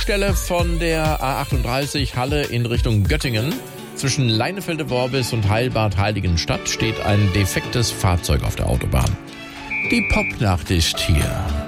Baustelle von der A38 Halle in Richtung Göttingen. Zwischen Leinefelde-Worbis und Heilbad Heiligenstadt steht ein defektes Fahrzeug auf der Autobahn. Die Pop-Nachricht hier.